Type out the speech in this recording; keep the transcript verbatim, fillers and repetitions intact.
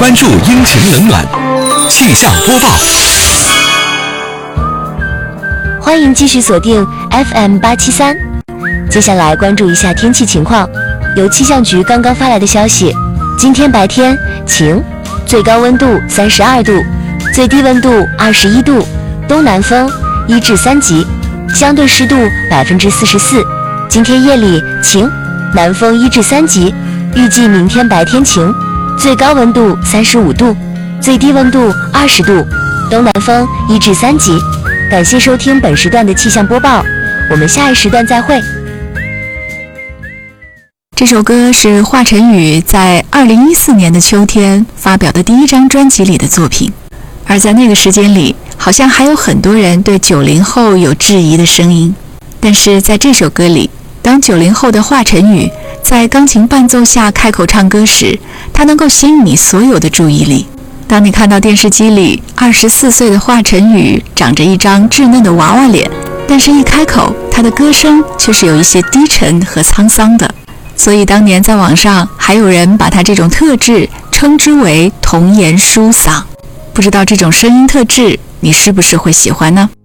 关注阴晴冷暖，气象播报。 欢迎继续锁定 F M 八七三。接下来关注一下天气情况。由气象局刚刚发来的消息，今天白天晴，最高温度三十二度，最低温度二十一度，东南风一至三级，相对湿度百分之四十四。今天夜里晴，南风一至三级，预计明天白天晴，最高温度三十五度，最低温度二十度，东南风一至三级。感谢收听本时段的气象播报，我们下一时段再会。 这首歌是华晨宇在二零一四年的秋天发表的第一张专辑里的作品，而在那个时间里，好像还有很多人对九零后有质疑的声音。但是在这首歌里，当九零后的华晨宇在钢琴伴奏下开口唱歌时，他能够吸引你所有的注意力。当你看到电视机里二十四岁的华晨宇长着一张稚嫩的娃娃脸，但是一开口，他的歌声却是有一些低沉和沧桑的。所以当年在网上还有人把他这种特质称之为童颜舒嗓。不知道这种声音特质你是不是会喜欢呢？